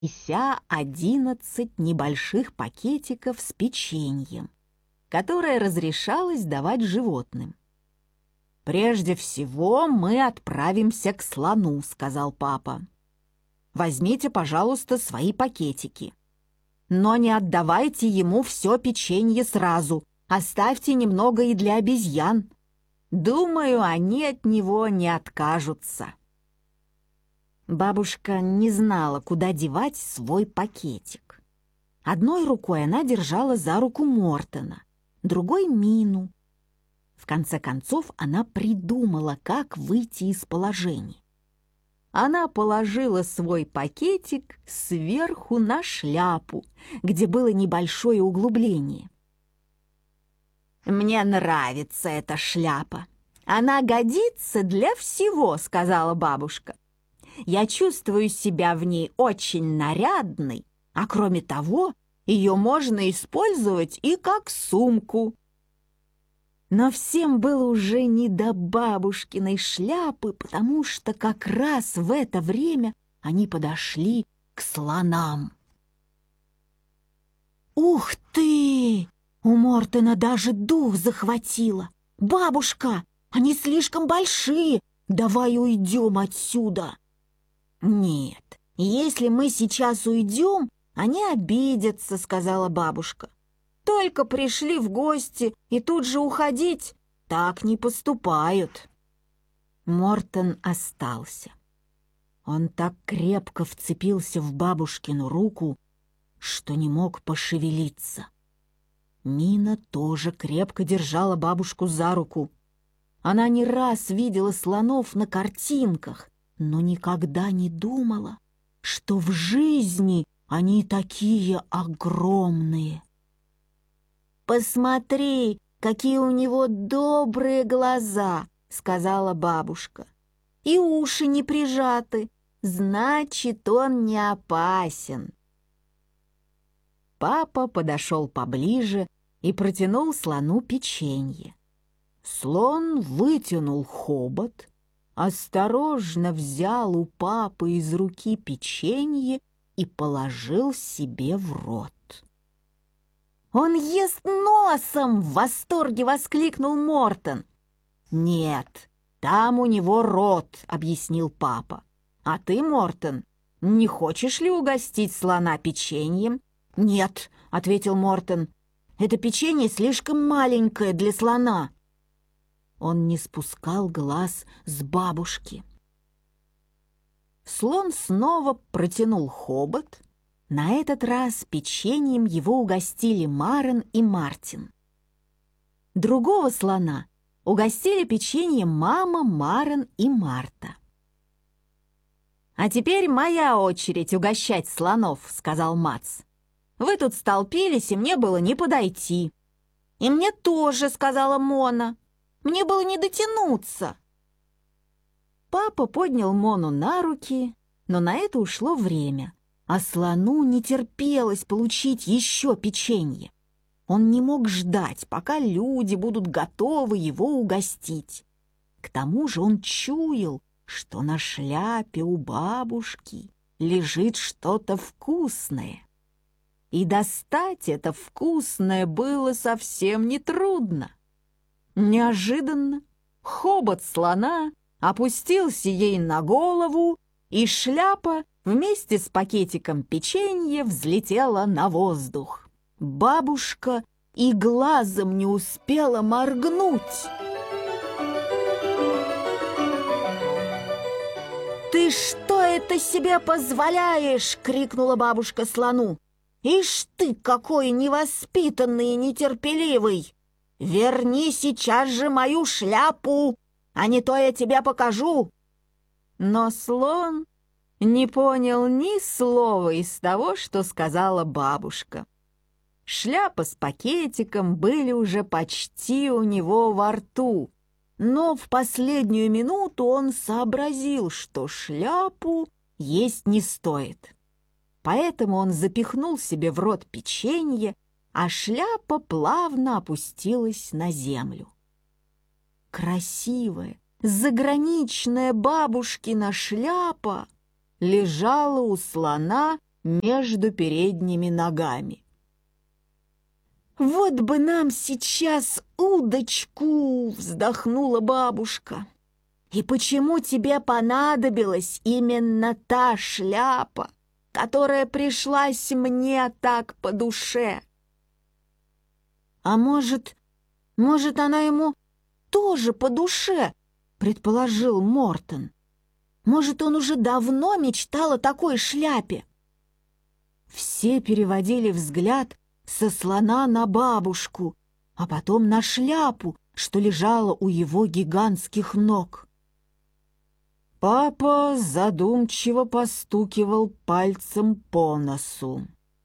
неся 11 небольших пакетиков с печеньем, которое разрешалось давать животным. «Прежде всего мы отправимся к слону», — сказал папа. «Возьмите, пожалуйста, свои пакетики. Но не отдавайте ему все печенье сразу, оставьте немного и для обезьян. Думаю, они от него не откажутся». Бабушка не знала, куда девать свой пакетик. Одной рукой она держала за руку Мортона, другой — Мину. В конце концов она придумала, как выйти из положения. Она положила свой пакетик сверху на шляпу, где было небольшое углубление. «Мне нравится эта шляпа. Она годится для всего», — сказала бабушка. «Я чувствую себя в ней очень нарядной, а кроме того, ее можно использовать и как сумку». Но всем было уже не до бабушкиной шляпы, потому что как раз в это время они подошли к слонам. «Ух ты! У Мортона даже дух захватило! Бабушка, они слишком большие! Давай уйдем отсюда!» «Нет, если мы сейчас уйдем, они обидятся», — сказала бабушка. «Только пришли в гости и тут же уходить, так не поступают». Мортон остался. Он так крепко вцепился в бабушкину руку, что не мог пошевелиться. Мина тоже крепко держала бабушку за руку. Она не раз видела слонов на картинках, но никогда не думала, что в жизни они такие огромные. «Посмотри, какие у него добрые глаза», — сказала бабушка. «И уши не прижаты, значит, он не опасен». Папа подошел поближе и протянул слону печенье. Слон вытянул хобот, осторожно взял у папы из руки печенье и положил себе в рот. «Он ест носом!» — в восторге воскликнул Мортон. «Нет, там у него рот», — объяснил папа. «А ты, Мортон, не хочешь ли угостить слона печеньем?» «Нет», — ответил Мортон, — «это печенье слишком маленькое для слона». Он не спускал глаз с бабушки. Слон снова протянул хобот. На этот раз печеньем его угостили Марен и Мартин. Другого слона угостили печеньем мама, Марен и Марта. «А теперь моя очередь угощать слонов», — сказал Мац. «Вы тут столпились, и мне было не подойти». «И мне тоже», — сказала Мона. «Мне было не дотянуться». Папа поднял Мону на руки, но на это ушло время, а слону не терпелось получить еще печенье. Он не мог ждать, пока люди будут готовы его угостить. К тому же он чуял, что на шляпе у бабушки лежит что-то вкусное. И достать это вкусное было совсем нетрудно. Неожиданно хобот слона опустился ей на голову, и шляпа вместе с пакетиком печенья взлетела на воздух. Бабушка и глазом не успела моргнуть. «Ты что это себе позволяешь?» — крикнула бабушка слону. «Ишь ты, какой невоспитанный и нетерпеливый! Верни сейчас же мою шляпу, а не то я тебе покажу!» Но слон не понял ни слова из того, что сказала бабушка. Шляпа с пакетиком были уже почти у него во рту, но в последнюю минуту он сообразил, что шляпу есть не стоит. Поэтому он запихнул себе в рот печенье, а шляпа плавно опустилась на землю. Красивая, заграничная бабушкина шляпа лежала у слона между передними ногами. «Вот бы нам сейчас удочку!» — вздохнула бабушка. «И почему тебе понадобилась именно та шляпа, которая пришлась мне так по душе?» «А может, она ему тоже по душе?» — предположил Мортон. «Может, он уже давно мечтал о такой шляпе?» Все переводили взгляд со слона на бабушку, а потом на шляпу, что лежала у его гигантских ног. Папа задумчиво постукивал пальцем по носу.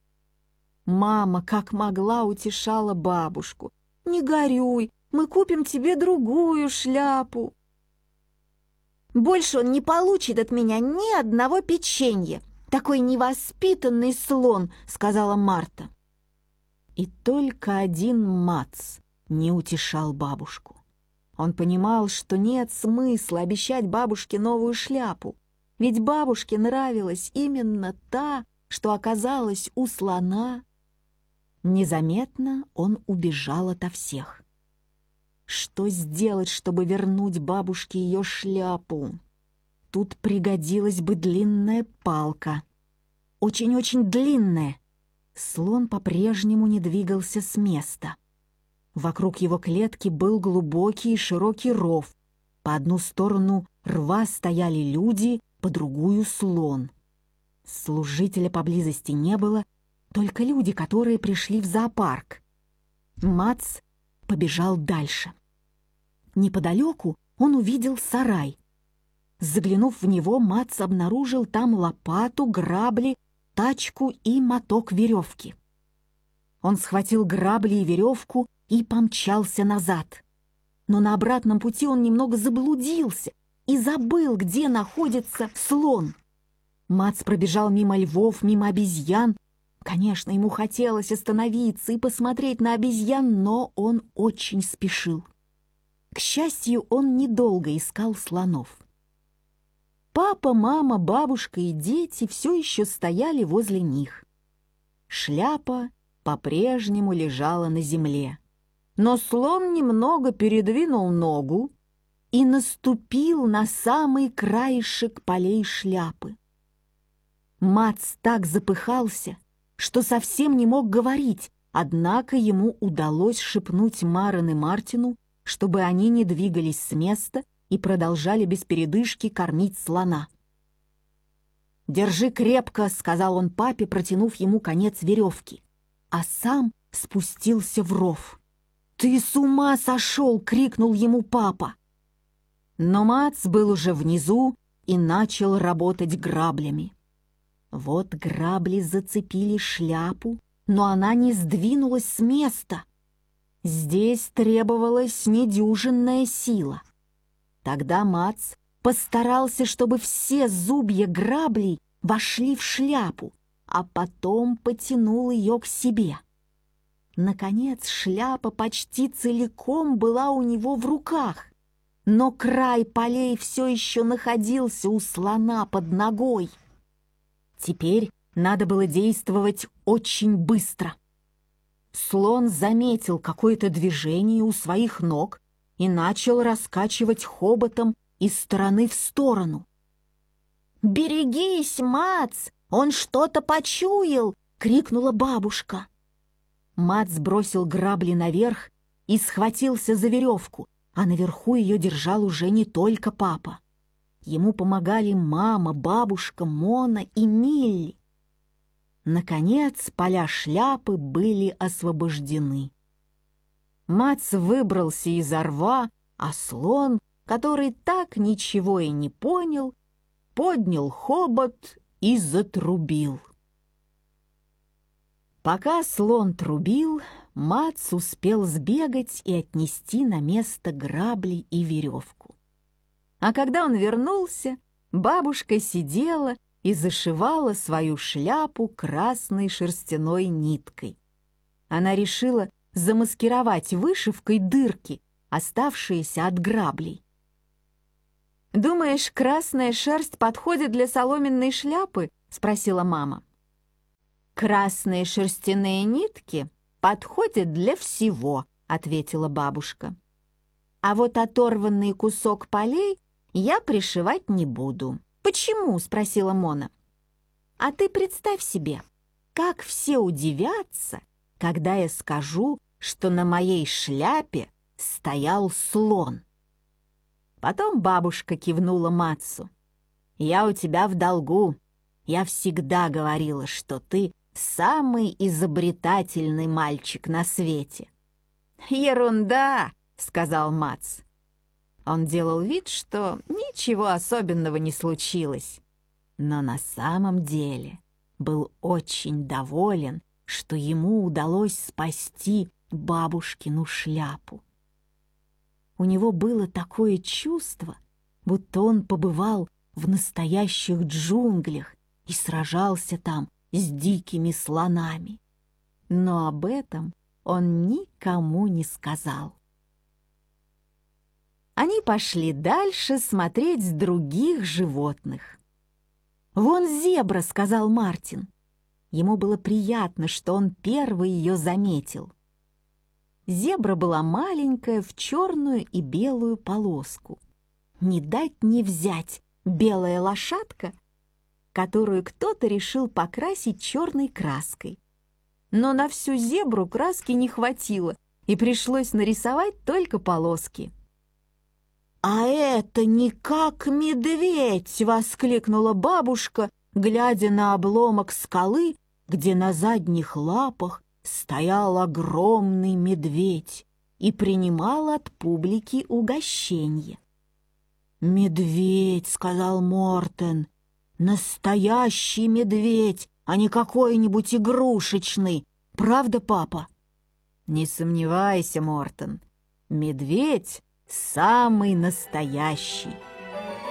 Мама, как могла, утешала бабушку. «Не горюй, мы купим тебе другую шляпу». «Больше он не получит от меня ни одного печенья. Такой невоспитанный слон», — сказала Марта. И только один Мац не утешал бабушку. Он понимал, что нет смысла обещать бабушке новую шляпу, ведь бабушке нравилась именно та, что оказалась у слона. Незаметно он убежал ото всех. Что сделать, чтобы вернуть бабушке ее шляпу? Тут пригодилась бы длинная палка. Очень-очень длинная. Слон по-прежнему не двигался с места. Вокруг его клетки был глубокий и широкий ров. По одну сторону рва стояли люди, по другую — слон. Служителя поблизости не было, только люди, которые пришли в зоопарк. Мац побежал дальше. Неподалеку он увидел сарай. Заглянув в него, Мац обнаружил там лопату, грабли, тачку и моток веревки. Он схватил грабли и веревку и помчался назад. Но на обратном пути он немного заблудился и забыл, где находится слон. Мац пробежал мимо львов, мимо обезьян. Конечно, ему хотелось остановиться и посмотреть на обезьян, но он очень спешил. К счастью, он недолго искал слонов. Папа, мама, бабушка и дети все еще стояли возле них. Шляпа по-прежнему лежала на земле, но слон немного передвинул ногу и наступил на самый краешек полей шляпы. Мац так запыхался, что совсем не мог говорить, однако ему удалось шепнуть Марен и Мартину, чтобы они не двигались с места и продолжали без передышки кормить слона. «Держи крепко», — сказал он папе, протянув ему конец веревки, а сам спустился в ров. «Ты с ума сошел!» — крикнул ему папа. Но Мац был уже внизу и начал работать граблями. Вот грабли зацепили шляпу, но она не сдвинулась с места. Здесь требовалась недюжинная сила. Тогда Мац постарался, чтобы все зубья граблей вошли в шляпу, а потом потянул ее к себе. Наконец шляпа почти целиком была у него в руках, но край полей все еще находился у слона под ногой. Теперь надо было действовать очень быстро. Слон заметил какое-то движение у своих ног и начал раскачивать хоботом из стороны в сторону. «Берегись, Мац! Он что-то почуял!» — крикнула бабушка. Мац бросил грабли наверх и схватился за веревку, а наверху ее держал уже не только папа. Ему помогали мама, бабушка, Мона и Милли. Наконец поля шляпы были освобождены. Мац выбрался изо рва, а слон, который так ничего и не понял, поднял хобот и затрубил. Пока слон трубил, Мац успел сбегать и отнести на место грабли и веревку. А когда он вернулся, бабушка сидела и зашивала свою шляпу красной шерстяной ниткой. Она решила замаскировать вышивкой дырки, оставшиеся от граблей. «Думаешь, красная шерсть подходит для соломенной шляпы?» — спросила мама. «Красные шерстяные нитки подходят для всего», — ответила бабушка. «А вот оторванный кусок полей я пришивать не буду». «Почему?» — спросила Мона. «А ты представь себе, как все удивятся, когда я скажу, что на моей шляпе стоял слон». Потом бабушка кивнула Мацу. «Я у тебя в долгу. Я всегда говорила, что ты самый изобретательный мальчик на свете». «Ерунда!» — сказал Мац. Он делал вид, что ничего особенного не случилось, но на самом деле был очень доволен, что ему удалось спасти бабушкину шляпу. У него было такое чувство, будто он побывал в настоящих джунглях и сражался там с дикими слонами. Но об этом он никому не сказал. Они пошли дальше смотреть других животных. «Вон зебра», — сказал Мартин. Ему было приятно, что он первый ее заметил. Зебра была маленькая, в черную и белую полоску. Не дать не взять белая лошадка, которую кто-то решил покрасить черной краской. Но на всю зебру краски не хватило, и пришлось нарисовать только полоски. «А это не как медведь!» — воскликнула бабушка, глядя на обломок скалы, где на задних лапах стоял огромный медведь и принимал от публики угощенье. «Медведь!» — сказал Мортен. «Настоящий медведь, а не какой-нибудь игрушечный. Правда, папа?» «Не сомневайся, Мортен, медведь самый настоящий».